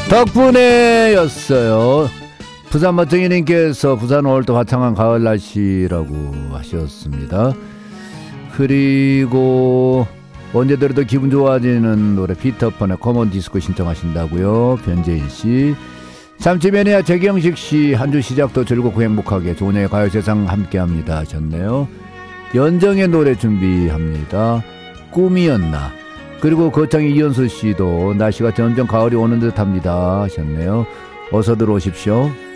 덕분에였어요. 부산 멋쟁이님께서 부산 오늘도 화창한 가을 날씨라고 하셨습니다. 그리고 언제 들어도 기분 좋아지는 노래 피터펀의 커먼 디스코 신청하신다고요. 변재인씨. 참치매니아 재경식씨, 한 주 시작도 즐겁고 행복하게 조은영의 가요세상 함께합니다 하셨네요. 연정의 노래 준비합니다. 꿈이었나. 그리고 거창이 이현수씨도 날씨가 점점 가을이 오는 듯합니다 하셨네요. 어서 들어오십시오.